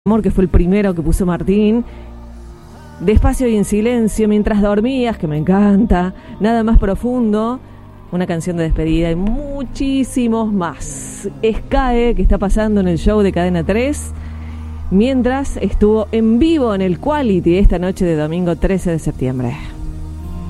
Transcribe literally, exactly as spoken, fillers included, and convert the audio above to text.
Amor, que fue el primero que puso Martín. Despacio y en silencio, mientras dormías, que me encanta. Nada más profundo. Una canción de despedida y muchísimos más. Escae, que está pasando en el show de Cadena tres, mientras estuvo en vivo en el Quality esta noche de domingo trece de septiembre.